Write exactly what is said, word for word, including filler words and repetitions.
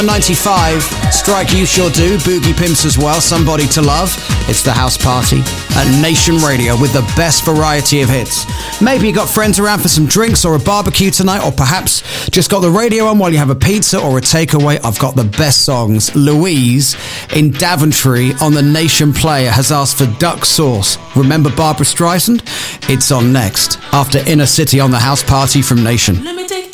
ninety-five, Strike You Sure Do, Boogie Pimps as well, Somebody to Love. It's the house party at Nation Radio with the best variety of hits. Maybe you got friends around for some drinks or a barbecue tonight, or perhaps just got the radio on while you have a pizza or a takeaway. I've got the best songs. Louise in Daventry on the Nation Player has asked for Duck Sauce. Remember Barbara Streisand? It's on next, after Inner City on the house party from Nation.